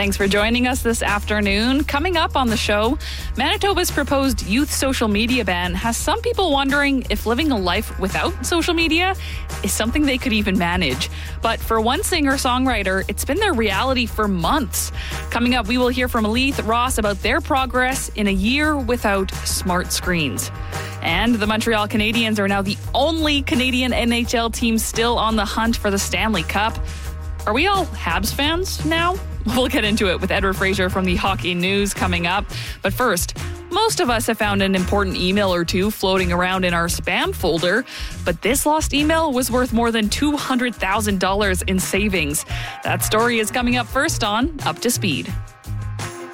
Thanks for joining us this afternoon. Coming up on the show, Manitoba's proposed youth social media ban has some people wondering if living a life without social media is something they could even manage. But for one singer-songwriter, it's been their reality for months. Coming up, we will hear from Leith Ross about their progress in a year without smart screens. And the Montreal Canadiens are now the only Canadian NHL team still on the hunt for the Stanley Cup. Are we all Habs fans now? We'll get into it with Edward Fraser from the Hockey News coming up. But first, most of us have found an important email or two floating around in our spam folder. But this lost email was worth more than $200,000 in savings. That story is coming up first on Up to Speed.